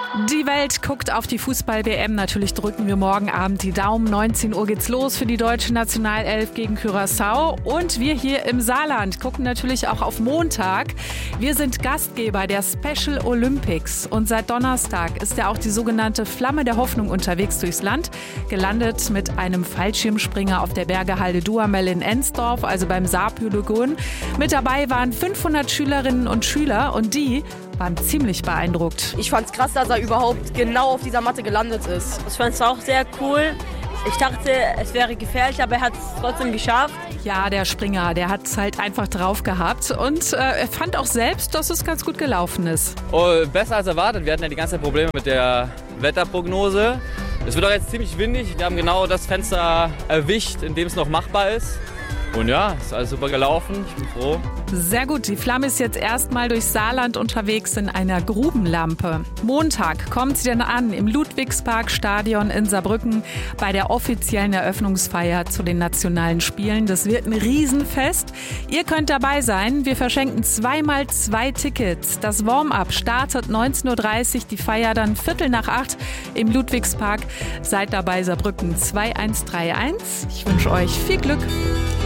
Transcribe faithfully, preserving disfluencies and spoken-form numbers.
Die Welt guckt auf die Fußball-W M. Natürlich drücken wir morgen Abend die Daumen. neunzehn Uhr geht's los für die deutsche Nationalelf gegen Curaçao. Und wir hier im Saarland gucken natürlich auch auf Montag. Wir sind Gastgeber der Special Olympics. Und seit Donnerstag ist ja auch die sogenannte Flamme der Hoffnung unterwegs durchs Land. Gelandet mit einem Fallschirmspringer auf der Bergehalde Duhamel in Ensdorf, also beim Saarpylogon. Mit dabei waren fünfhundert Schülerinnen und Schüler und die waren ziemlich beeindruckt. Ich fand's krass, dass er überhaupt genau auf dieser Matte gelandet ist. Ich fand's auch sehr cool. Ich dachte, es wäre gefährlich, aber er hat es trotzdem geschafft. Ja, der Springer, der hat es halt einfach drauf gehabt und äh, er fand auch selbst, dass es ganz gut gelaufen ist. Oh, besser als erwartet. Wir hatten ja die ganzen Probleme mit der Wetterprognose. Es wird auch jetzt ziemlich windig. Wir haben genau das Fenster erwischt, in dem es noch machbar ist. Und ja, ist alles super gelaufen. Ich bin froh. Sehr gut. Die Flamme ist jetzt erstmal durchs Saarland unterwegs in einer Grubenlampe. Montag kommt sie dann an im Ludwigsparkstadion in Saarbrücken bei der offiziellen Eröffnungsfeier zu den nationalen Spielen. Das wird ein Riesenfest. Ihr könnt dabei sein. Wir verschenken zweimal zwei Tickets. Das Warm-up startet neunzehn Uhr dreißig, die Feier dann Viertel nach acht im Ludwigspark. Seid dabei, Saarbrücken zwei eins drei eins. Ich wünsche euch viel Glück.